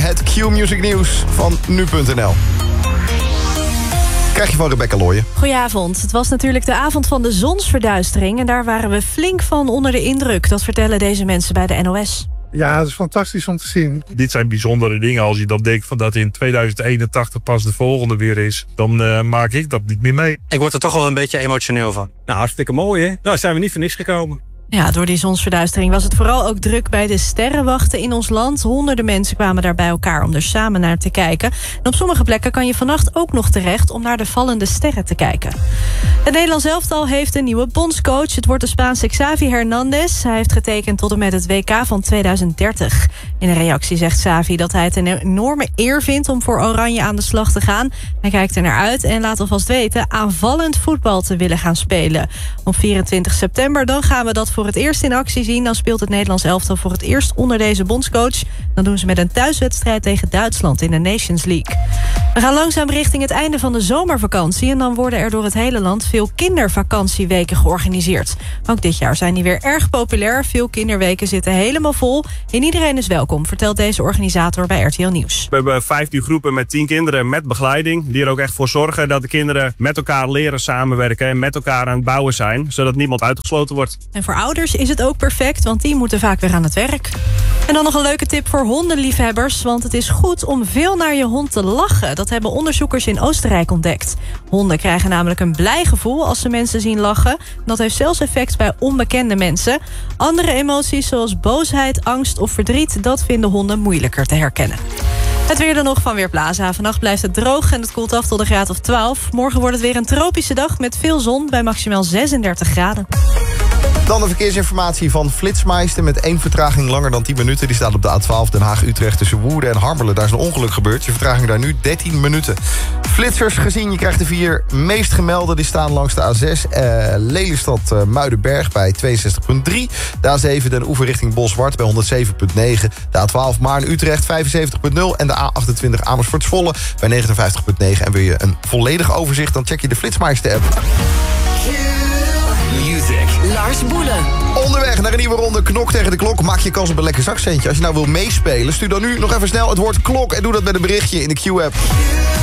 het Q-music nieuws van nu.nl. Krijg je van Rebecca Looijen. Goedenavond. Het was natuurlijk de avond van de zonsverduistering en daar waren we flink van onder de indruk. Dat vertellen deze mensen bij de NOS. Ja, het is fantastisch om te zien. Dit zijn bijzondere dingen. Als je dan denkt van dat in 2081 pas de volgende weer is, dan maak ik dat niet meer mee. Ik word er toch wel een beetje emotioneel van. Nou, hartstikke mooi, hè? Nou, zijn we niet voor niks gekomen. Ja, door die zonsverduistering was het vooral ook druk bij de sterrenwachten in ons land. Honderden mensen kwamen daar bij elkaar om er samen naar te kijken. En op sommige plekken kan je vannacht ook nog terecht om naar de vallende sterren te kijken. Het Nederlands elftal heeft een nieuwe bondscoach. Het wordt de Spaanse Xavi Hernandez. Hij heeft getekend tot en met het WK van 2030. In een reactie zegt Xavi dat hij het een enorme eer vindt om voor Oranje aan de slag te gaan. Hij kijkt er naar uit en laat alvast weten aanvallend voetbal te willen gaan spelen. Op 24 september dan gaan we dat voor het eerst in actie zien. Dan speelt het Nederlands elftal voor het eerst onder deze bondscoach. Dan doen ze met een thuiswedstrijd tegen Duitsland in de Nations League. We gaan langzaam richting het einde van de zomervakantie. En dan worden er door het hele land veel kindervakantieweken georganiseerd. Ook dit jaar zijn die weer erg populair. Veel kinderweken zitten helemaal vol. En iedereen is welkom, vertelt deze organisator bij RTL Nieuws. We hebben 15 groepen met 10 kinderen met begeleiding. Die er ook echt voor zorgen dat de kinderen met elkaar leren samenwerken. En met elkaar aan het bouwen zijn. Zodat niemand uitgesloten wordt. En voor ouders is het ook perfect, want die moeten vaak weer aan het werk. En dan nog een leuke tip voor hondenliefhebbers, want het is goed om veel naar je hond te lachen. Dat hebben onderzoekers in Oostenrijk ontdekt. Honden krijgen namelijk een blij gevoel als ze mensen zien lachen. Dat heeft zelfs effect bij onbekende mensen. Andere emoties zoals boosheid, angst of verdriet, dat vinden honden moeilijker te herkennen. Het weer dan nog van Weerplaza. Vannacht blijft het droog en het koelt af tot een graad of 12. Morgen wordt het weer een tropische dag met veel zon bij maximaal 36 graden. Dan de verkeersinformatie van Flitsmeister met 1 vertraging langer dan 10 minuten. Die staat op de A12 Den Haag-Utrecht tussen Woerden en Harmelen. Daar is een ongeluk gebeurd. Je vertraging daar nu 13 minuten. Flitsers gezien, je krijgt de 4 meest gemelde. Die staan langs de A6 Lelystad-Muidenberg bij 62,3. De A7 Den Oever richting Boschwart bij 107,9. De A12 Maarn-Utrecht 75,0. En de A28 Amersfoort-Zwolle bij 59,9. En wil je een volledig overzicht, dan check je de Flitsmeister-app. Lars Boelen. Onderweg naar een nieuwe ronde Knok tegen de Klok. Maak je kans op een lekker zakcentje. Als je nou wil meespelen, stuur dan nu nog even snel het woord klok en doe dat met een berichtje in de Q-app.